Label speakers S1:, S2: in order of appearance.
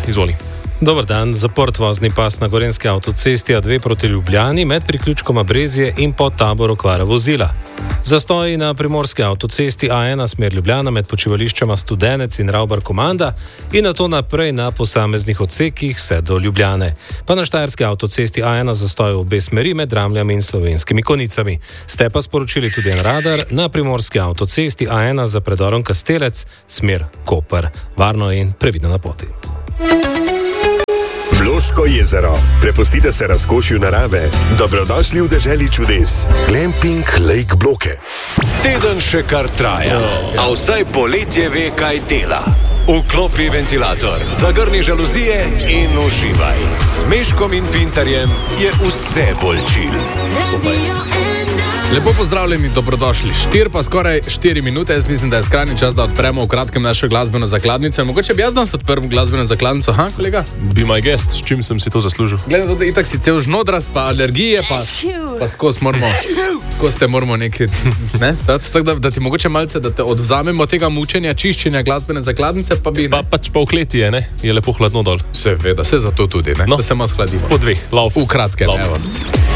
S1: izvoli.
S2: Dober dan, zaprt vozni pas na gorenjski avtocesti A2 proti Ljubljani med priključkoma Brezje in pod Tabor okvara vozila. Zastoji na primorski avtocesti A1 smer Ljubljana med počivališčema Studenec in Ravbar Komanda in nato naprej na posameznih odsekih vse do Ljubljane. Pa na štajerski avtocesti A1 zastoji v obe smeri med Ramljami in Slovenskimi Konicami. Ste pa sporočili tudi en radar na primorski avtocesti A1 za predorom Kastelec smer Koper. Varno in previdno na poti.
S3: Bloško jezero. Prepustite se razkošju narave. Dobrodošli v deželi čudes. Glamping Lake Bloke.
S4: Teden še kar traja, a vsaj poletje ve, kaj dela. Vklopi ventilator, zagrni žaluzije in uživaj. S Meškom in Pintarjem je vse bolj chill.
S1: Lepo pozdravljeni, dobrodošli. 4 minute, jaz mislim, da je skrajni čas, da odpremo v kratkem našo glasbeno zakladnico. Mogoče bi jaz danes odprl glasbeno zakladnico, kolega?
S5: Be my guest, s čim sem si to zaslužil?
S1: Glede na to, da itak si cel žnodrast, pa alergije, pa skozi te moramo nekaj, ne? Tako da ti mogoče malce, da te odvzamemo tega mučenja, čiščenja glasbene zakladnice, pa bi...
S5: Pač pa v kleti je, ne? Je lepo hladno dol.
S1: Seveda, se zato tudi, ne?
S5: No.
S1: Da se malo shladimo.
S5: Po dveh, lauf.
S1: V kratkem, evo.